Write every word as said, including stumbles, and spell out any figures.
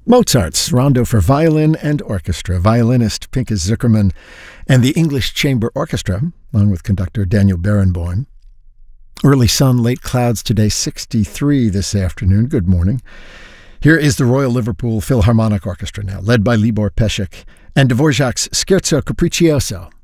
Mozart's Rondo for Violin and Orchestra, violinist Pinchas Zukerman, and the English Chamber Orchestra, along with conductor Daniel Barenboim. Early sun, late clouds today, sixty-three this afternoon. Good morning. Here is the Royal Liverpool Philharmonic Orchestra now, led by Libor Pesek, and Dvorak's Scherzo Capriccioso.